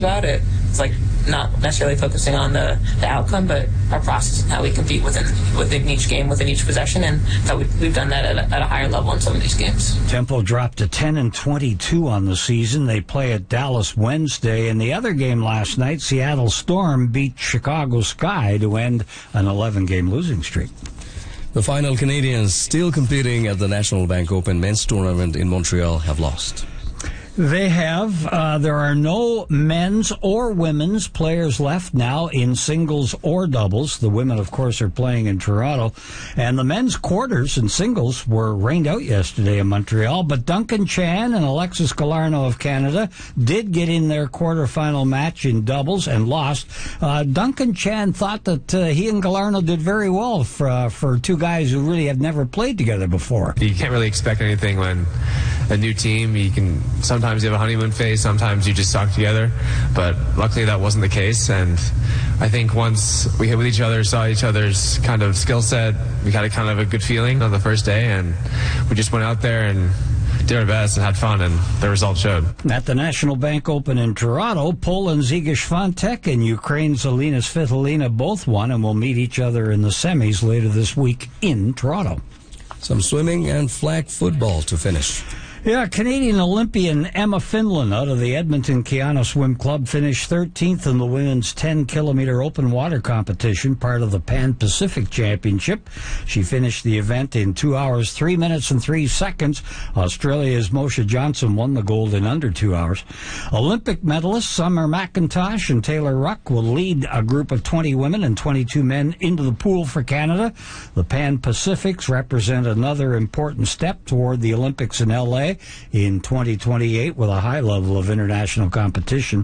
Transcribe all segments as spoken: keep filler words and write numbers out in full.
about it. It's like not necessarily focusing on the, the outcome, but our process and how we compete within within each game, within each possession, and how we, we've done that at a, at a higher level in some of these games. Temple dropped to ten and twenty-two on the season. They play at Dallas Wednesday. In the other game last night, Seattle Storm beat Chicago Sky to end an eleven-game losing streak. The final Canadians still competing at the National Bank Open men's tournament in Montreal have lost. They have. Uh, there are no men's or women's players left now in singles or doubles. The women, of course, are playing in Toronto. And the men's quarters and singles were rained out yesterday in Montreal. But Duncan Chan and Alexis Galarneau of Canada did get in their quarterfinal match in doubles and lost. Uh, Duncan Chan thought that uh, he and Galarneau did very well for, uh, for two guys who really have never played together before. You can't really expect anything when a new team, you can sometimes you have a honeymoon phase, sometimes you just talk together, but luckily that wasn't the case. And I think once we hit with each other, saw each other's kind of skill set, we got a kind of a good feeling on the first day, and we just went out there and did our best and had fun, and the results showed. At the National Bank Open in Toronto, Poland's Iga Świątek and Ukraine's Alina Svitolina both won and will meet each other in the semis later this week in Toronto. Some swimming and flag football to finish. Yeah, Canadian Olympian Emma Finland out of the Edmonton Keanu Swim Club finished thirteenth in the women's ten-kilometer open water competition, part of the Pan-Pacific Championship. She finished the event in two hours, three minutes, and three seconds. Australia's Moshe Johnson won the gold in under two hours. Olympic medalists Summer McIntosh and Taylor Ruck will lead a group of twenty women and twenty-two men into the pool for Canada. The Pan-Pacifics represent another important step toward the Olympics in L A in twenty twenty-eight with a high level of international competition.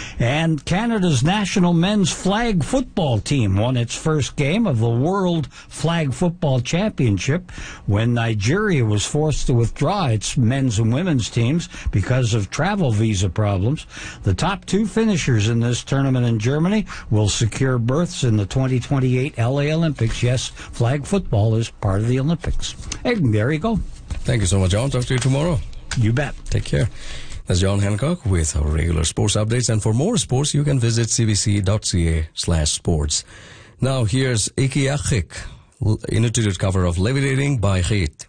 And Canada's national men's flag football team won its first game of the World Flag Football Championship when Nigeria was forced to withdraw its men's and women's teams because of travel visa problems. The top two finishers in this tournament in Germany will secure berths in the twenty twenty-eight L A Olympics. Yes, flag football is part of the Olympics. Hey, there you go. Thank you so much, John. Talk to you tomorrow. You bet. Take care. That's John Hancock with our regular sports updates. And for more sports, you can visit cbc.ca slash sports. Now, here's Iki Achik, Institute cover of Levitating by Geet.